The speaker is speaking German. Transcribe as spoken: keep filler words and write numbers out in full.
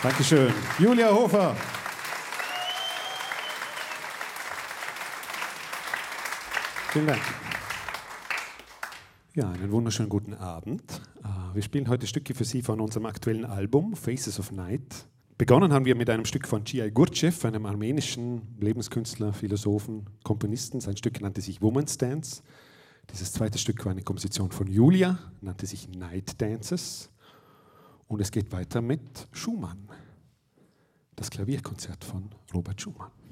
Dankeschön. Julia Hofer. Vielen Dank. Ja, einen wunderschönen guten Abend. Wir spielen heute Stücke für Sie von unserem aktuellen Album Faces of Night. Begonnen haben wir mit einem Stück von G I Gurdjieff, einem armenischen Lebenskünstler, Philosophen, Komponisten. Sein Stück nannte sich Woman's Dance. Dieses zweite Stück war eine Komposition von Julia, nannte sich Night Dances. Und es geht weiter mit Schumann, das Klavierkonzert von Robert Schumann.